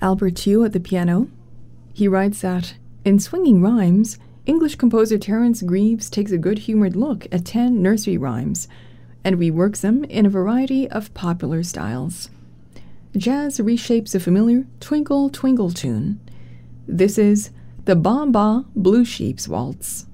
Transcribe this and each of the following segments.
Albert Tew at the piano. He writes that, in Swinging Rhymes, English composer Terence Greaves takes a good-humored look at 10 nursery rhymes and reworks them in a variety of popular styles. Jazz reshapes a familiar Twinkle Twinkle tune. This is the Ba Ba Blue Sheep's Waltz.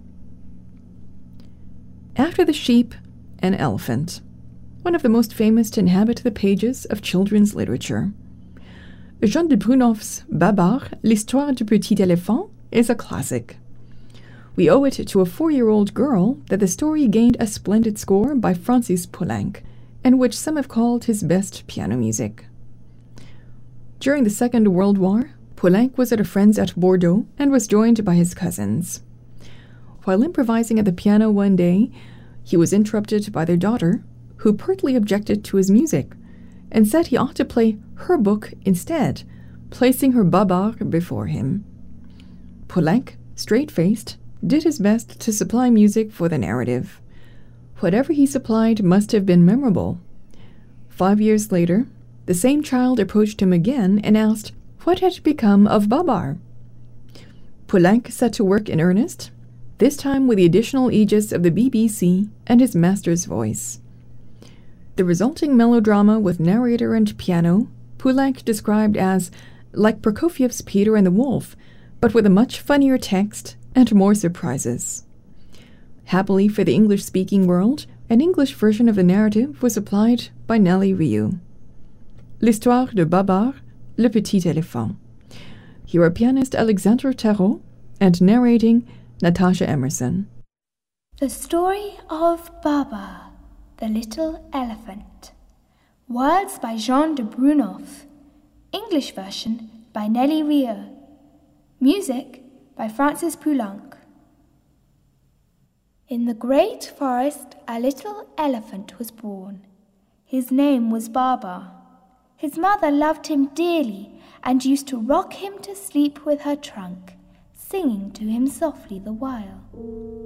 After the sheep, an elephant, one of the most famous to inhabit the pages of children's literature. Jean de Brunoff's Babar, l'histoire du petit éléphant, is a classic. We owe it to a 4-year-old girl that the story gained a splendid score by Francis Poulenc, and which some have called his best piano music. During the Second World War, Poulenc was at a friend's at Bordeaux and was joined by his cousins. While improvising at the piano one day, he was interrupted by their daughter, who pertly objected to his music and said he ought to play her book instead, placing her Babar before him. Poulenc, straight-faced, did his best to supply music for the narrative. Whatever he supplied must have been memorable. 5 years later, the same child approached him again and asked what had become of Babar. Poulenc set to work in earnest, this time with the additional aegis of the BBC and his master's voice. The resulting melodrama with narrator and piano, Poulenc described as like Prokofiev's Peter and the Wolf, but with a much funnier text and more surprises. Happily for the English-speaking world, an English version of the narrative was supplied by Nelly Riou. L'histoire de Babar, le petit éléphant. Here are pianist Alexandre Tarot and narrating Natasha Emerson. The Story of Babar, the Little Elephant. Words by Jean de Brunoff. English version by Nelly Rieu. Music by Francis Poulenc. In the great forest a little elephant was born. His name was Babar. His mother loved him dearly and used to rock him to sleep with her trunk, singing to him softly the while.